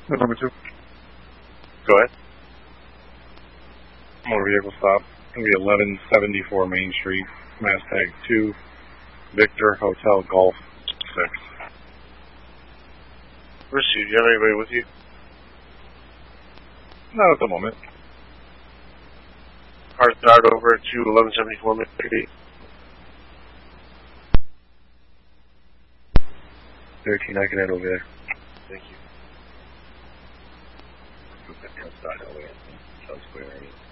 Number 2. Go ahead. Motor vehicle stop. It's going to be 1174 Main Street, mass tag 2, Victor Hotel Golf 6. Richie, do you have anybody with you? Not at the moment. Hard start over to 1174 Main Street. 13, I can head over there. Thank you. Start over there. South Square area.